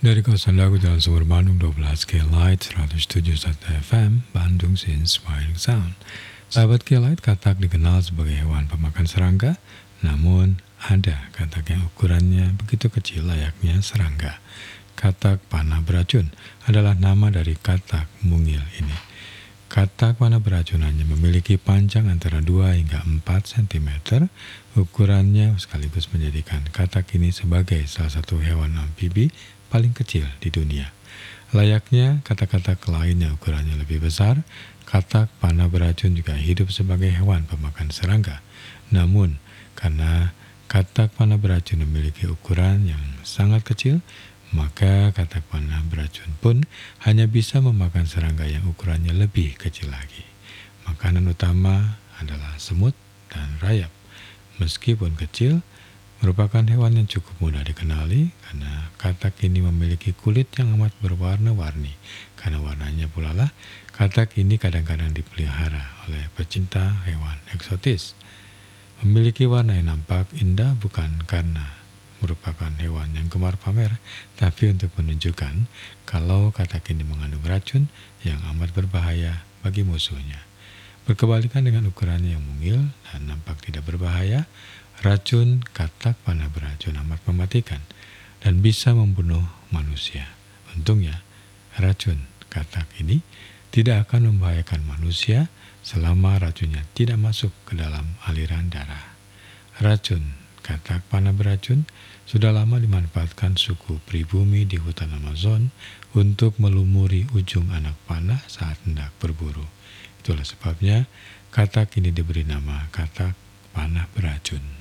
Dari kawasan Dago Jalan Sumur Bandung 12 K-Light 107.1 FM Bandung Inspiring Sound. Sahabat K-Light, katak dikenal sebagai hewan pemakan serangga, namun ada katak yang ukurannya begitu kecil layaknya serangga. Katak panah beracun adalah nama dari katak mungil ini. Katak panah beracun hanya memiliki panjang antara 2 hingga 4 cm. Ukurannya sekaligus menjadikan katak ini sebagai salah satu hewan amfibi paling kecil di dunia. Layaknya katak-katak lain yang ukurannya lebih besar, katak panah beracun juga hidup sebagai hewan pemakan serangga. Namun, karena katak panah beracun memiliki ukuran yang sangat kecil, maka katak panah beracun pun hanya bisa memakan serangga yang ukurannya lebih kecil lagi. Makanan utama adalah semut dan rayap. Meskipun kecil, merupakan hewan yang cukup mudah dikenali karena katak ini memiliki kulit yang amat berwarna-warni. Karena warnanya pula lah, katak ini kadang-kadang dipelihara oleh pecinta hewan eksotis. Memiliki warna yang nampak indah bukan karena merupakan hewan yang gemar pamer, tapi untuk menunjukkan kalau katak ini mengandung racun yang amat berbahaya bagi musuhnya. Berkebalikan dengan ukurannya yang mungil dan nampak tidak berbahaya, racun katak panah beracun amat mematikan dan bisa membunuh manusia. Untungnya, racun katak ini tidak akan membahayakan manusia selama racunnya tidak masuk ke dalam aliran darah. Racun katak panah beracun sudah lama dimanfaatkan suku pribumi di hutan Amazon untuk melumuri ujung anak panah saat hendak berburu. Itulah sebabnya katak ini diberi nama katak panah beracun.